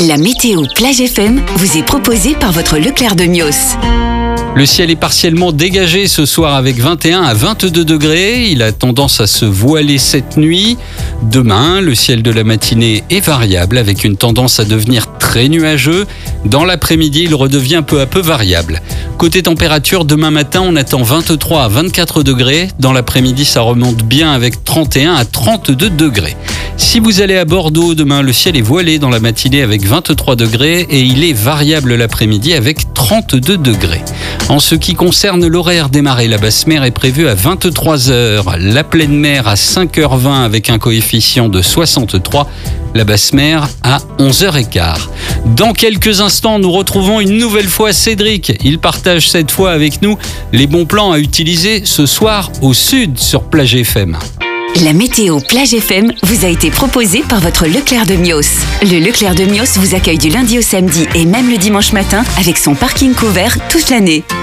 La météo Plage FM vous est proposée par votre Leclerc de Mios. Le ciel est partiellement dégagé ce soir avec 21 à 22 degrés. Il a tendance à se voiler cette nuit. Demain, le ciel de la matinée est variable avec une tendance à devenir très nuageux. Dans l'après-midi, il redevient peu à peu variable. Côté température, demain matin, on attend 23 à 24 degrés. Dans l'après-midi, ça remonte bien avec 31 à 32 degrés. Si vous allez à Bordeaux demain, le ciel est voilé dans la matinée avec 23 degrés et il est variable l'après-midi avec 32 degrés. En ce qui concerne l'horaire des marées, la basse mer est prévue à 23h, la pleine mer à 5h20 avec un coefficient de 63, la basse mer à 11h15. Dans quelques instants, nous retrouvons une nouvelle fois Cédric. Il partage cette fois avec nous les bons plans à utiliser ce soir au sud sur Plage FM. La météo Plage FM vous a été proposée par votre Leclerc de Mios. Le Leclerc de Mios vous accueille du lundi au samedi et même le dimanche matin avec son parking couvert toute l'année.